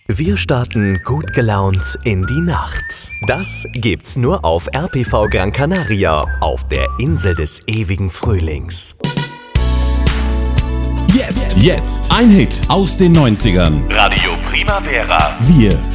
Wir starten gut gelaunt in die Nacht. Das gibt's nur auf RPV Gran Canaria, auf der Insel des ewigen Frühlings. Jetzt ein Hit aus den 90ern. Radio Primavera. Wir